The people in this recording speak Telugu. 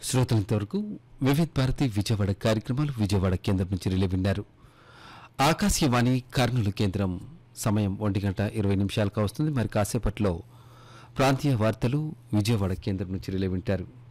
శ్రోతలంతవరకు వివిధ్ భారతి విజయవాడ కార్యక్రమాలు విజయవాడ కేంద్రం నుంచి రిలే విన్నారు. ఆకాశవాణి కర్నూలు కేంద్రం సమయం 1:20 కావస్తుంది. మరి కాసేపట్లో ప్రాంతీయ వార్తలు విజయవాడ కేంద్రం నుంచి రిలే వింటారు.